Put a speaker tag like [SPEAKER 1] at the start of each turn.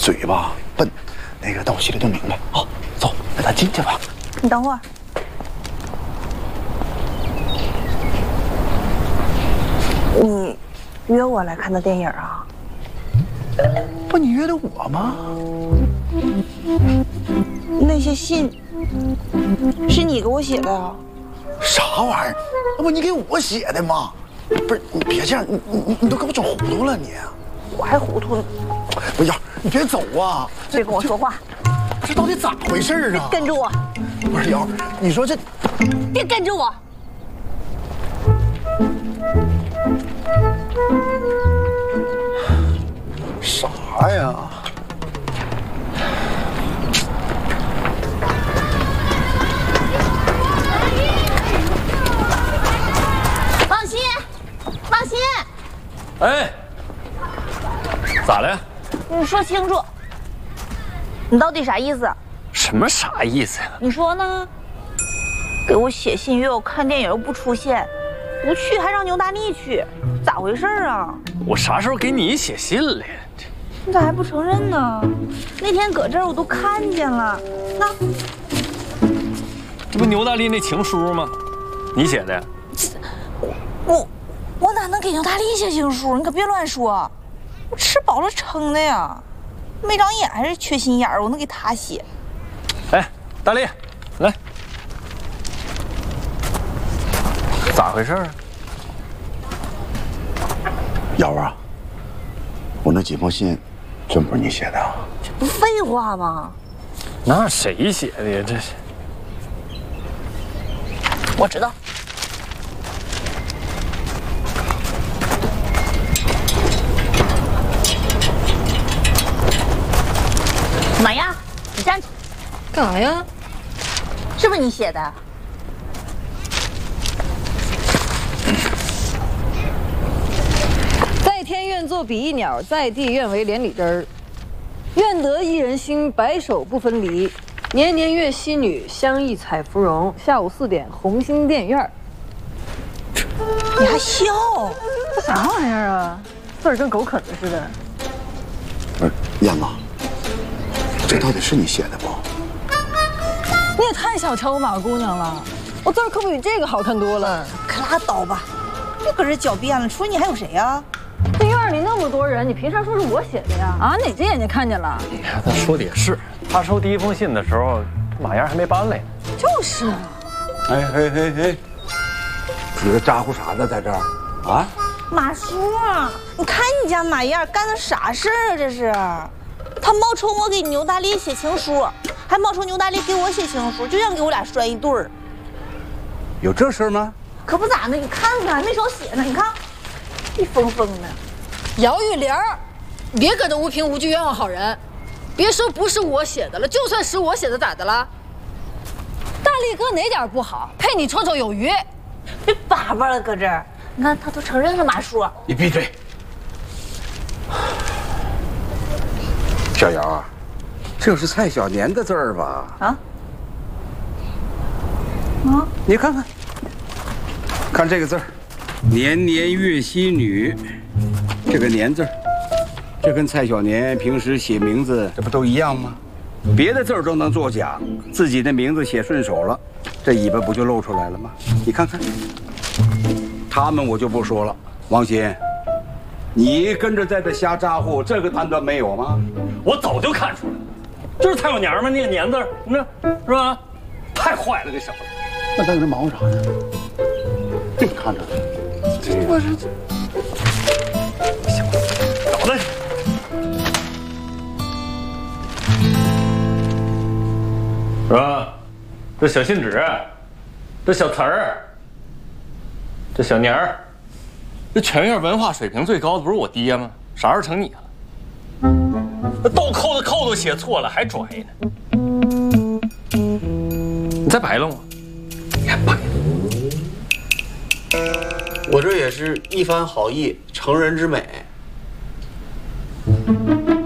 [SPEAKER 1] 嘴巴笨，那个但我心里都明白。好，走，那咱进去吧。
[SPEAKER 2] 你等会儿。你约我来看的电影啊？
[SPEAKER 1] 不，你约的我吗？
[SPEAKER 2] 那些信是你给我写的啊？
[SPEAKER 1] 啥玩意儿？那不你给我写的吗？不是，你别这样，你都给我整糊涂了你。
[SPEAKER 2] 我还糊涂呢。
[SPEAKER 1] 不是，你别走啊！
[SPEAKER 2] 别跟我说话。
[SPEAKER 1] 这到底咋回事啊？
[SPEAKER 2] 跟着我。
[SPEAKER 1] 不是瑶，你说这……
[SPEAKER 2] 别跟着我。
[SPEAKER 1] 啥呀？
[SPEAKER 2] 放心，放心。
[SPEAKER 3] 哎，咋了？
[SPEAKER 2] 你说清楚，你到底啥意思？
[SPEAKER 3] 什么啥意思呀？
[SPEAKER 2] 你说呢？给我写信约我看电影又不出现，不去还让牛大力去，咋回事啊？
[SPEAKER 3] 我啥时候给你写信了呀？
[SPEAKER 2] 你咋还不承认呢？那天搁这儿我都看见了，那
[SPEAKER 3] 这不牛大力那情书吗？你写的呀？
[SPEAKER 2] 我哪能给牛大力写情书？你可别乱说，我吃饱了撑的呀，没长眼还是缺心眼儿，我能给他写？
[SPEAKER 3] 哎，大力，来，咋回事啊？
[SPEAKER 1] 瑶啊，我那几封信真不是你写的啊？
[SPEAKER 2] 这不废话吗？
[SPEAKER 3] 那谁写的呀？这是
[SPEAKER 2] 我知道。马呀，你站起，
[SPEAKER 4] 干啥呀？
[SPEAKER 2] 是不是你写的？
[SPEAKER 4] 在天愿作比翼鸟，在地愿为连理枝儿。愿得一人心，白首不分离。年年月溪女，相忆采芙蓉。下午4点，红星电院。
[SPEAKER 2] 你还笑？
[SPEAKER 4] 这啥玩意儿啊？字儿跟狗啃的似的。
[SPEAKER 1] 不是，燕子，这到底是你写的不？
[SPEAKER 4] 你也太小瞧我马姑娘了，我字儿可比这个好看多了。
[SPEAKER 2] 可拉倒吧，别搁这狡辩了。除了你还有谁呀？
[SPEAKER 4] 这院里那么多人，你凭啥说是我写的呀？啊，哪只眼睛看见了？
[SPEAKER 3] 你看他说的也是，他收第一封信的时候，马燕还没搬来呢。
[SPEAKER 4] 就是啊。
[SPEAKER 5] 哎嘿嘿嘿，你这咋呼啥呢，在这儿啊？
[SPEAKER 2] 马叔，你看你家马燕干的啥事儿啊？这是，他冒充我给牛大力写情书，还冒充牛大力给我写情书，就想给我俩拴一对儿。
[SPEAKER 5] 有这事儿吗？
[SPEAKER 2] 可不咋的，你看看还没少写呢，你看，一封封的。
[SPEAKER 4] 姚玉玲，别搁这无凭无据冤枉好人。别说不是我写的了，就算是我写的咋的了？大力哥哪点不好？配你绰绰有余？
[SPEAKER 2] 别叭叭了，搁这儿，你看他都承认了，马叔。
[SPEAKER 5] 你闭嘴！小姚啊，这是蔡小年的字儿吧？
[SPEAKER 2] 啊？
[SPEAKER 5] 你看看，看这个字儿，年年月溪女，这个年字儿，这跟蔡小年平时写名字这不都一样吗？别的字儿都能作假，自己的名字写顺手了，这尾巴不就露出来了吗？你看看，他们我就不说了。王鑫，你跟着在这瞎咋呼，这个判断没有吗？
[SPEAKER 3] 我早就看出来了，这是蔡小年吗？那个年字，你看是吧？太坏了，这小子。
[SPEAKER 1] 那咱搁这忙活啥呢？你看着，
[SPEAKER 3] 我是搞的。是吧？这小信纸，这小词儿，这小年儿，这全院文化水平最高的不是我爹吗？啥时候成你了？那倒扣的扣都写错了，还拽呢？你再摆弄我，你还摆？
[SPEAKER 6] 我这也是一番好意，成人之美。